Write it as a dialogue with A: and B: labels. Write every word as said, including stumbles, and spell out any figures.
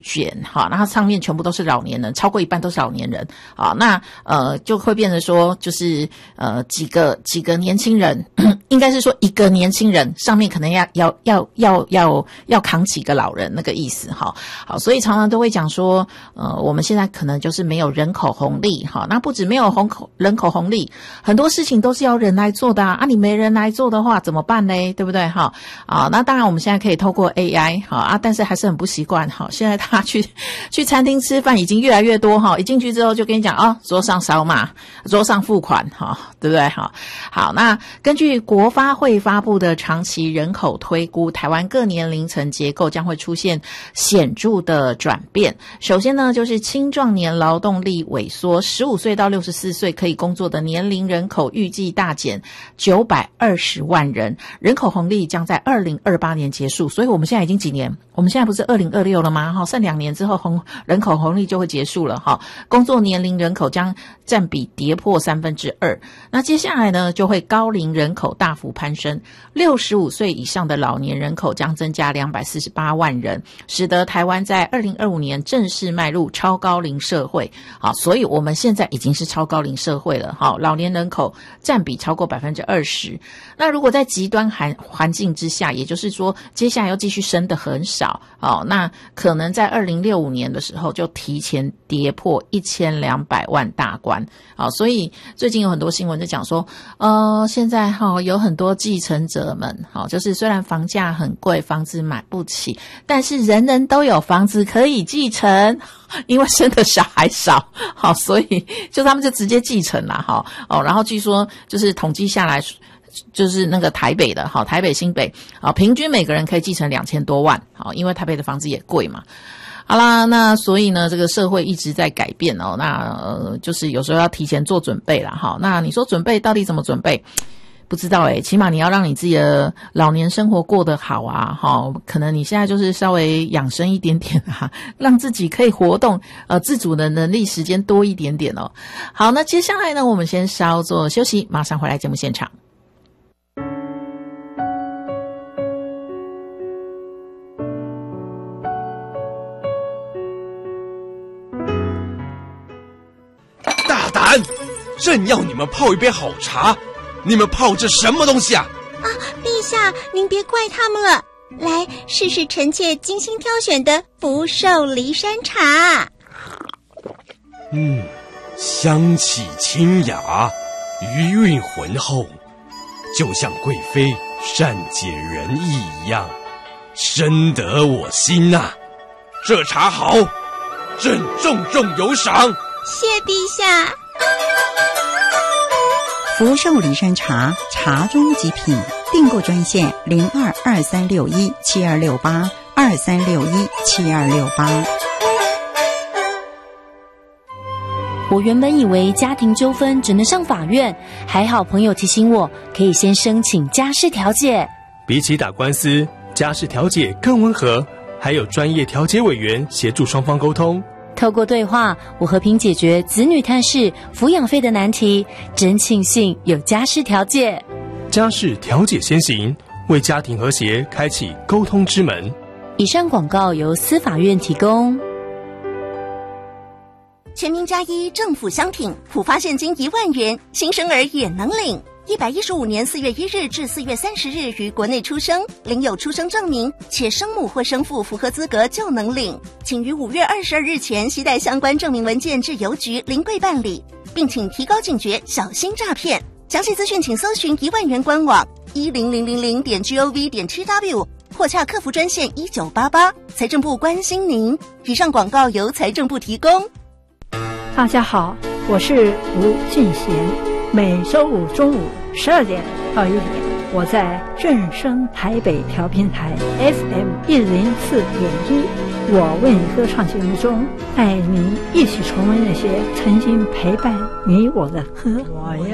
A: 选好，那它上面全部都是老年人，超过一半都是老年人好，那呃就会变成说就是呃几个几个年轻人应该是说一个年轻人上面可能要要要要要要扛几个老人那个意思哈。好，所以常常都会讲说呃我们现在可能就是没有人口红利哈，那不止没有红口人口红利，很多事情都是要人来做的啊，啊你没人来做的话怎么办呢？对不对哈？啊那当然我们现在可以透过 A I 好啊，但是还是很不习惯哈，现在他去去餐厅吃饭已经越来越多哈，一进去之后就跟你讲哦，桌上扫码，桌上付款哈，对不对哈？好，那根据国发会发布的长期人口推估，台湾各年龄层结构将会出现显著的转变。首先呢，就是青壮年劳动力萎缩，十五岁到六十四岁可以工作的年龄人口预计大减九百二十万人，人口红利将在二零二八年结束。所以我们现在已经几年？我们现在不是二零二六了吗？哈，剩两年之后红人口红利就会结束了哈。工作年龄人口将占比跌破三分之二。那接下来呢，就会高龄人口大幅攀升，六十五岁以上的老年人口将增加两百四十八万人，使得台湾在二零二五年正式迈入超高龄社会。好，所以我们现在已经是超高龄社会了。好，老年人口占比超过百分之二十。那如果在极端环环境之下，也就是说接下来要继续升得很少，好，那可能在二零六五年的时候就提前跌破一千两百万大关。好，所以最近有很多新闻就讲说，呃，现在哈、哦、有很多继承者们，好，就是虽然房价很贵，房子买不起，但是人人都有房子可以继承，因为生的小孩少，好，所以就他们就直接继承啦，哈，哦，然后据说就是统计下来。就是那个台北的好，台北新北啊，平均每个人可以继承两千多万，好，因为台北的房子也贵嘛。好啦，那所以呢，这个社会一直在改变哦，那呃，就是有时候要提前做准备啦，哈。那你说准备到底怎么准备？不知道诶、欸、起码你要让你自己的老年生活过得好啊，哈，可能你现在就是稍微养生一点点啊，让自己可以活动呃自主的能力时间多一点点哦。好，那接下来呢，我们先稍作休息，马上回来节目现场。
B: 正要你们泡一杯好茶，你们泡这什么东西啊？
C: 啊，陛下，您别怪他们了。来，试试臣妾精心挑选的福寿梨山茶。
B: 嗯，香气清雅，余韵浑厚，就像贵妃善解人意一样，深得我心啊！这茶好，朕重重有赏。
C: 谢陛下。
D: 福寿梨山茶，茶中极品。订购专线零二二三六一七二六八二三六一七二六八。
E: 我原本以为家庭纠纷只能上法院，还好朋友提醒我，可以先申请家事调解。
F: 比起打官司，家事调解更温和，还有专业调解委员协助双方沟通。
E: 透过对话，我和平解决子女探视、抚养费的难题，真庆幸有家事调解。
F: 家事调解先行，为家庭和谐开启沟通之门。
E: 以上广告由司法院提供。
C: 全民加一，政府相挺，普发现金一万元，新生儿也能领。一百一十五年四月一日至四月三十日于国内出生，领有出生证明，且生母或生父符合资格就能领。请于五月二十二日前携带相关证明文件至邮局临柜办理，并请提高警觉，小心诈骗。详细资讯请搜寻一万元官网一零零零零点 gov 点 tw 或洽客服专线一九八八。财政部关心您。以上广告由财政部提供。
G: 大家好，我是吴俊贤。每周五中午十二点到一点，我在正声台北调频台 F M 一零四点一，我为你歌唱节目中，带您一起重温那些曾经陪伴你我的歌。